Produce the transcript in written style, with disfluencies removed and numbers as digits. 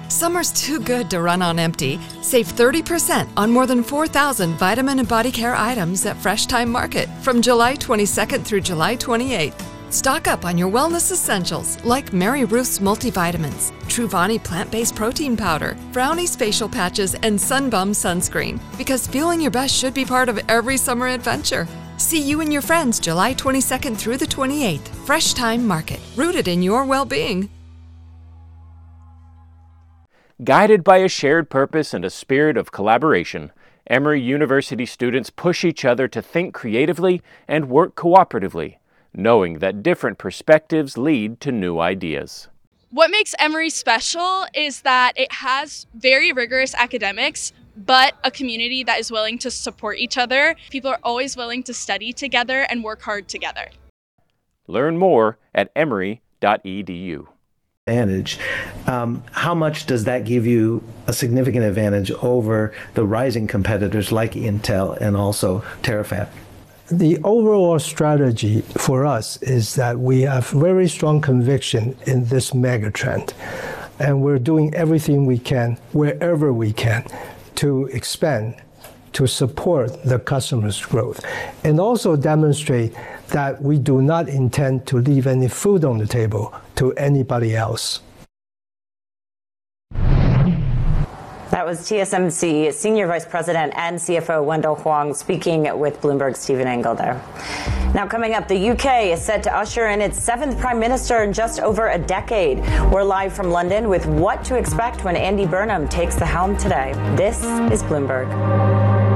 Summer's too good to run on empty. Save 30% on more than 4,000 vitamin and body care items at Fresh Time Market from July 22nd through July 28th. Stock up on your wellness essentials like Mary Ruth's multivitamins, Truvani plant-based protein powder, Brownie's facial patches, and Sunbum sunscreen. Because feeling your best should be part of every summer adventure. See you and your friends July 22nd through the 28th. Fresh Time Market, rooted in your well-being. Guided by a shared purpose and a spirit of collaboration, Emory University students push each other to think creatively and work cooperatively, knowing that different perspectives lead to new ideas. What makes Emory special is that it has very rigorous academics, but a community that is willing to support each other. People are always willing to study together and work hard together. Learn more at emory.edu. Advantage. How much does that give you a significant advantage over the rising competitors like Intel and also Terafab? The overall strategy for us is that we have very strong conviction in this megatrend, and we're doing everything we can, wherever we can, to expand, to support the customer's growth, and also demonstrate that we do not intend to leave any food on the table to anybody else. That was TSMC Senior Vice President and CFO Wendell Huang speaking with Bloomberg's Stephen Engel there. Now coming up, the UK is set to usher in its 7th Prime Minister in just over a decade. We're live from London with what to expect when Andy Burnham takes the helm today. This is Bloomberg.